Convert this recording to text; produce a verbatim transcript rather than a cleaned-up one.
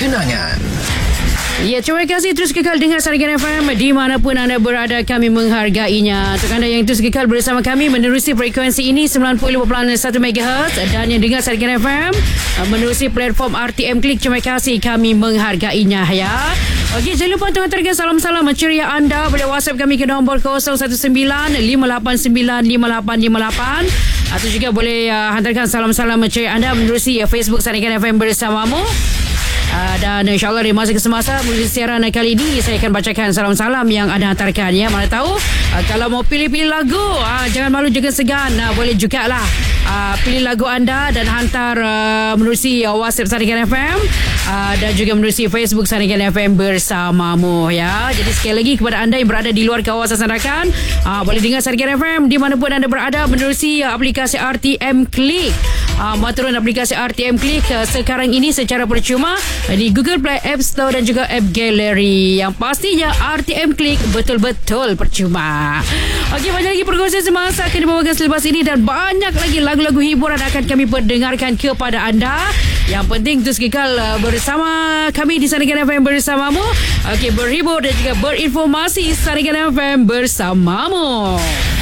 kenangan. Ya, terima kasih terus kekal dengar Saringan F M di manapun anda berada, kami menghargainya. Untuk anda yang terus kekal bersama kami menerusi frekuensi ini sembilan puluh lima perpuluhan satu megahertz dan yang dengar Saringan F M menerusi platform R T M Klik, terima kasih, kami menghargainya ya. Okey, jangan lupa untuk hantarkan salam-salam ceria anda boleh WhatsApp kami ke nombor kosong satu sembilan lima lapan sembilan lima lapan lima lapan atau juga boleh uh, hantarkan salam-salam ceria anda menerusi uh, Facebook Saringan F M bersamamu. Uh, dan insyaAllah di masa ke semasa melalui siaran kali ini saya akan bacakan salam-salam yang anda hantarkan ya. Mana tahu uh, kalau mau pilih-pilih lagu, uh, jangan malu, jangan segan, uh, boleh jugalah uh, pilih lagu anda dan hantar uh, menerusi uh, WhatsApp Saringan F M uh, dan juga menerusi Facebook Saringan F M bersamamu ya. Jadi sekali lagi kepada anda yang berada di luar kawasan Sandakan, uh, boleh dengar Saringan F M di manapun anda berada menerusi uh, aplikasi R T M Klik. Uh, Maturun aplikasi R T M Klik uh, sekarang ini secara percuma di Google Play, App Store dan juga App Gallery. Yang pastinya R T M Klik betul-betul percuma. Okey, banyak lagi perkongsian semasa akan dibawakan selepas ini dan banyak lagi lagu-lagu hiburan akan kami perdengarkan kepada anda. Yang penting terus kekal uh, bersama kami di Saringan F M bersamamu. Okey, berhibur dan juga berinformasi Saringan F M bersamamu.